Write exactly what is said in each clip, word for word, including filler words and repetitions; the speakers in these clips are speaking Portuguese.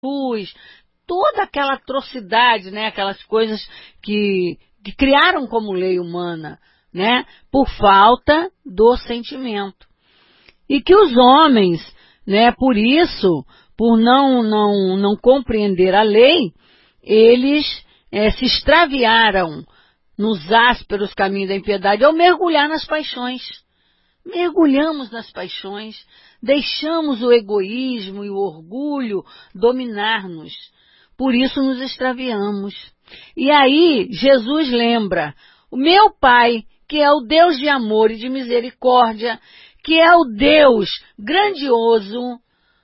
Jesus, toda aquela atrocidade, né, aquelas coisas que, que criaram como lei humana, né, por falta do sentimento. E que os homens, né, por isso, por não, não, não compreender a lei, eles é, se extraviaram nos ásperos caminhos da impiedade ao mergulhar nas paixões. Mergulhamos nas paixões, deixamos o egoísmo e o orgulho dominar-nos. Por isso nos extraviamos. E aí Jesus lembra, o meu Pai, que é o Deus de amor e de misericórdia, que é o Deus grandioso,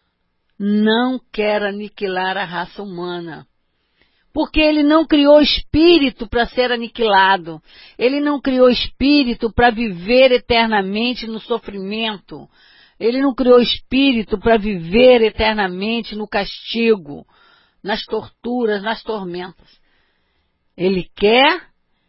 não quer aniquilar a raça humana. Porque Ele não criou espírito para ser aniquilado. Ele não criou espírito para viver eternamente no sofrimento. Ele não criou espírito para viver eternamente no castigo, nas torturas, nas tormentas. Ele quer,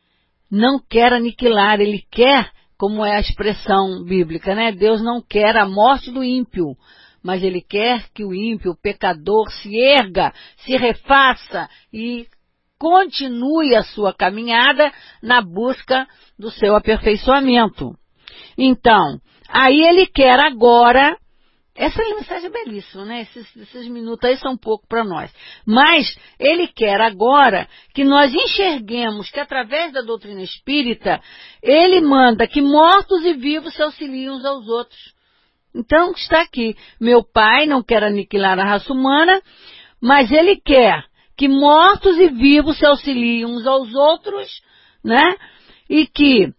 não quer aniquilar, Ele quer, como é a expressão bíblica, né? Deus não quer a morte do ímpio, mas Ele quer que o ímpio, o pecador, se erga, se refaça e continue a sua caminhada na busca do seu aperfeiçoamento. Então, aí Ele quer agora, essa mensagem é belíssima, né? Esses, esses minutos aí são pouco para nós. Mas Ele quer agora que nós enxerguemos que através da doutrina espírita, Ele manda que mortos e vivos se auxiliem uns aos outros. Então, está aqui, meu Pai não quer aniquilar a raça humana, mas Ele quer que mortos e vivos se auxiliem uns aos outros, né? E que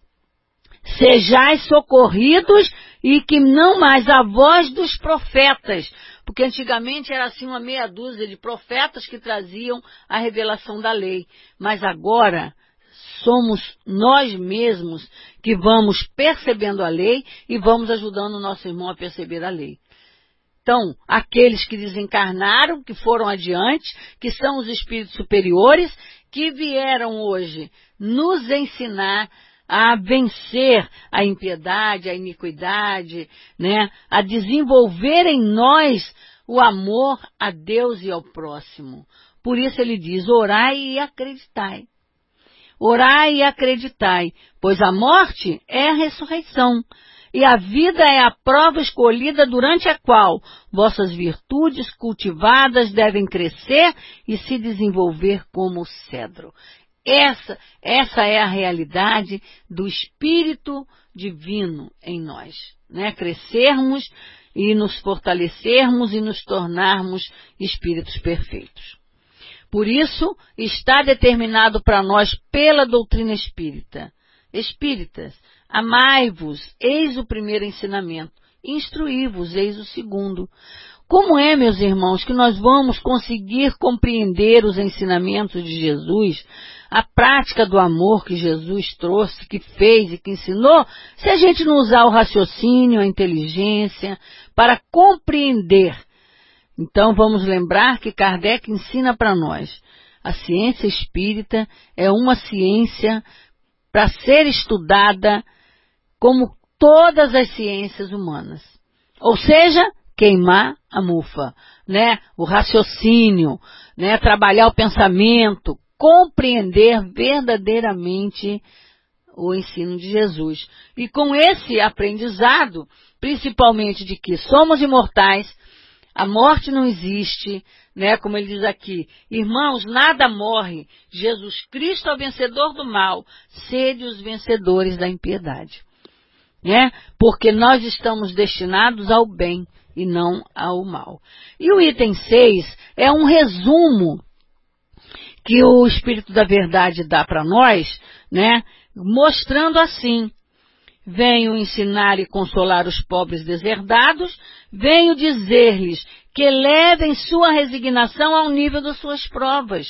sejais socorridos e que não mais a voz dos profetas, porque antigamente era assim uma meia dúzia de profetas que traziam a revelação da lei, mas agora somos nós mesmos que vamos percebendo a lei e vamos ajudando o nosso irmão a perceber a lei. Então, aqueles que desencarnaram, que foram adiante, que são os espíritos superiores, que vieram hoje nos ensinar a vencer a impiedade, a iniquidade, né? A desenvolver em nós o amor a Deus e ao próximo. Por isso ele diz, orai e acreditai. Orai e acreditai, pois a morte é a ressurreição, e a vida é a prova escolhida durante a qual vossas virtudes cultivadas devem crescer e se desenvolver como o cedro. Essa, essa é a realidade do Espírito Divino em nós, né? Crescermos e nos fortalecermos e nos tornarmos espíritos perfeitos. Por isso, está determinado para nós pela doutrina espírita. Espíritas, amai-vos, eis o primeiro ensinamento. Instruí-vos, eis o segundo. Como é, meus irmãos, que nós vamos conseguir compreender os ensinamentos de Jesus, a prática do amor que Jesus trouxe, que fez e que ensinou, se a gente não usar o raciocínio, a inteligência, para compreender? Então, vamos lembrar que Kardec ensina para nós, a ciência espírita é uma ciência para ser estudada como todas as ciências humanas. Ou seja, queimar a mufa, né? O raciocínio, né? Trabalhar o pensamento, compreender verdadeiramente o ensino de Jesus. E com esse aprendizado, principalmente de que somos imortais, a morte não existe, né? Como ele diz aqui, irmãos, nada morre, Jesus Cristo é o vencedor do mal, sede os vencedores da impiedade, né? Porque nós estamos destinados ao bem e não ao mal. E o item seis é um resumo que o Espírito da Verdade dá para nós, né? Mostrando assim, venho ensinar e consolar os pobres deserdados, venho dizer-lhes que levem sua resignação ao nível das suas provas.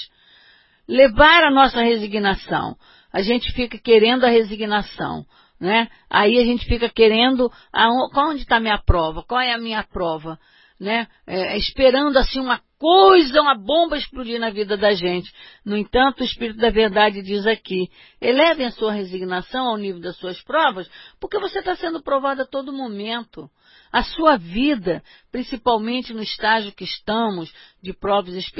Levar a nossa resignação. A gente fica querendo a resignação, né? Aí a gente fica querendo, aonde está a minha prova? Qual é a minha prova? né, é, esperando assim uma coisa, uma bomba explodir na vida da gente. No entanto, o Espírito da Verdade diz aqui, elevem a sua resignação ao nível das suas provas, porque você está sendo provado a todo momento. A sua vida, principalmente no estágio que estamos, de provas